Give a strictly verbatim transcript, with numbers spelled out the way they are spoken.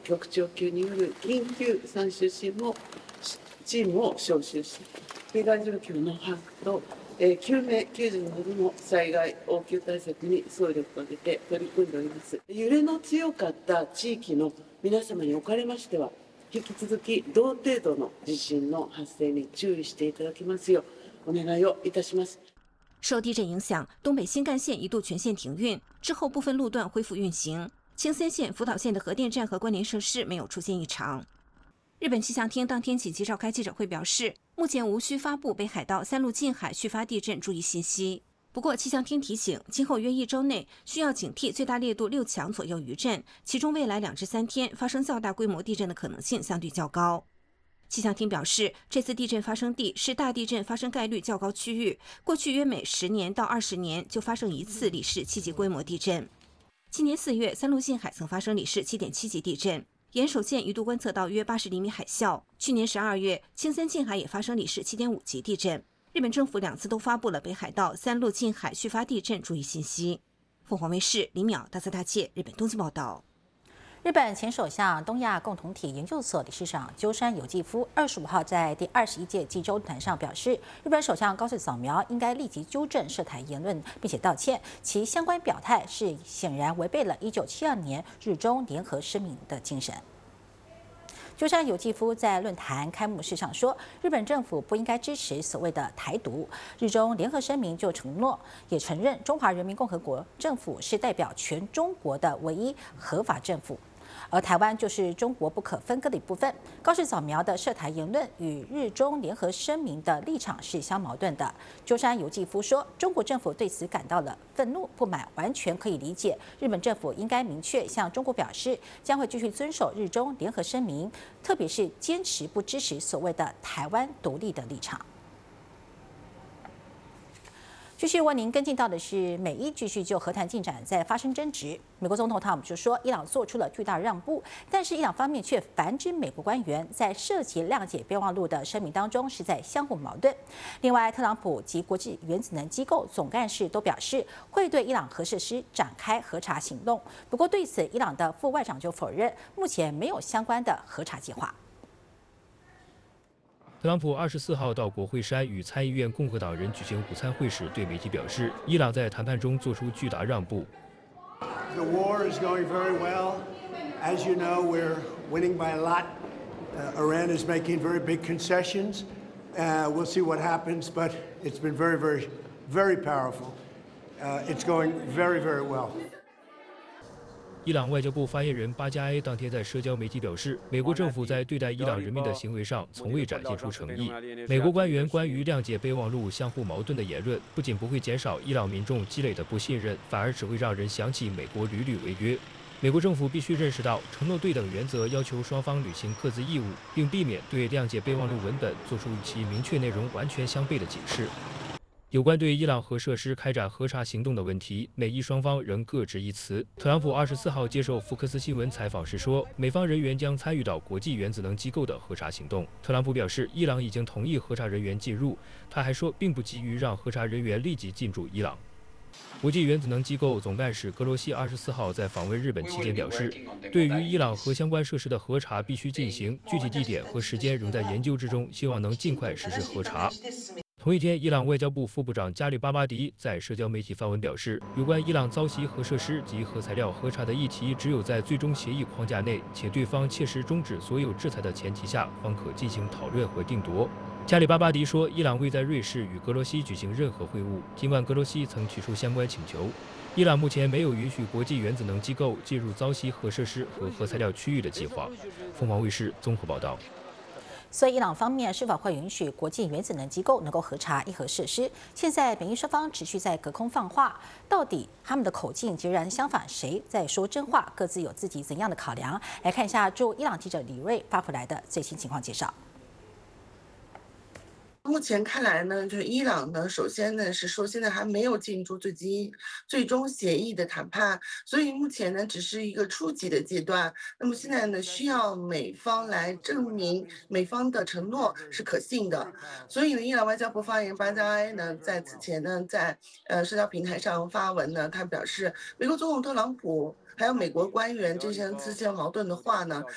局長級による緊急参集チームをチームを招集し、被害状況の把握と、えー、救命救助などの災害応急対策に総力を挙げて取り組んでおります。揺れの強かった地域の皆様におかれましては、引き続き同程度の地震の発生に注意していただきますようお願いをいたします。 受地震影响，东北新干线一度全线停运，之后部分路段恢复运行。青森县、福岛县的核电站和关联设施没有出现异常。日本气象厅当天紧急召开记者会表示，目前无需发布北海道三陆近海续发地震注意信息。不过，气象厅提醒，今后约一周内需要警惕最大烈度六强左右余震，其中未来两至三天发生较大规模地震的可能性相对较高。气象厅表示，这次地震发生地是大地震发生概率较高区域，过去约每十年到二十年就发生一次里氏七级规模地震。今年四月，三陆近海曾发生里氏七点七级地震，岩手县一度观测到约八十厘米海啸。去年十二月，青森近海也发生里氏七点五级地震。日本政府两次都发布了北海道三陆近海续发地震注意信息。凤凰卫视李淼、大泽大介日本东京报道。 日本前首相、东亚共同体研究所理事长鸠山由纪夫二十五号在第二十一届济州论坛上表示，日本首相高市早苗应该立即纠正涉台言论，并且道歉，其相关表态是显然违背了一九七二年日中联合声明的精神。鸠山由纪夫在论坛开幕式上说，日本政府不应该支持所谓的台独。日中联合声明就承诺，也承认中华人民共和国政府是代表全中国的唯一合法政府。而台湾就是中国不可分割的一部分。高市早苗的涉台言论与日中联合声明的立场是相矛盾的。鸠山由纪夫说，中国政府对此感到了愤怒不满，完全可以理解。日本政府应该明确向中国表示，将会继续遵守日中联合声明，特别是坚持不支持所谓的台湾独立的立场。继续为您跟进到的是，美伊继续就和谈进展在发生争执。美国总统特朗普就说，伊朗做出了巨大让步，但是伊朗方面却反指美国官员在涉及谅解备忘录的声明当中是在相互矛盾。另外，特朗普及国际原子能机构总干事都表示会对伊朗核设施展开核查行动。不过对此，伊朗的副外长就否认，目前没有相关的核查计划。 特朗普二十四号到国会山与参议院共和党人举行午餐会时，对媒体表示，伊朗在谈判中做出巨大让步。 The war is going very well. As you know, we're winning by a lot. Uh, Iran is making very big concessions. Uh, we'll see what happens, but it's been very, very, very powerful. Uh, it's going very, very well. 伊朗外交部发言人巴加埃当天在社交媒体表示，美国政府在对待伊朗人民的行为上从未展现出诚意。美国官员关于谅解备忘录相互矛盾的言论，不仅不会减少伊朗民众积累的不信任，反而只会让人想起美国屡屡违约。美国政府必须认识到，承诺对等原则要求双方履行各自义务，并避免对谅解备忘录文本做出与其明确内容完全相悖的解释。有关对伊朗核设施开展核查行动的问题，美伊双方仍各执一词。特朗普二十四号接受福克斯新闻采访时说，美方人员将参与到国际原子能机构的核查行动。特朗普表示，伊朗已经同意核查人员进入。他还说，并不急于让核查人员立即进驻伊朗。国际原子能机构总干事格罗西二十四号在访问日本期间表示，对于伊朗核相关设施的核查必须进行，具体地点和时间仍在研究之中，希望能尽快实施核查。同一天，伊朗外交部副部长加里巴巴迪在社交媒体发文表示，有关伊朗遭袭核设施及核材料核查的议题，只有在最终协议框架内，且对方切实终止所有制裁的前提下，方可进行讨论和定夺。加里巴巴迪说，伊朗未在瑞士与格罗西举行任何会晤，尽管格罗西曾提出相关请求。伊朗目前没有允许国际原子能机构进入遭袭核设施和核材料区域的计划。凤凰卫视综合报道。 所以，伊朗方面是否会允许国际原子能机构能够核查伊核设施？现在，美伊双方持续在隔空放话，到底他们的口径截然相反，谁在说真话？各自有自己怎样的考量？来看一下驻伊朗记者李瑞发回来的最新情况介绍。 目前看来呢，就是伊朗呢，首先呢是说现在还没有进入最基最终协议的谈判，所以目前呢只是一个初级的阶段。那么现在呢，需要美方来证明美方的承诺是可信的。所以呢，伊朗外交部发言人巴加埃呢，在此前呢，在呃社交平台上发文呢，他表示，美国总统特朗普还有美国官员这些之间矛盾的话呢，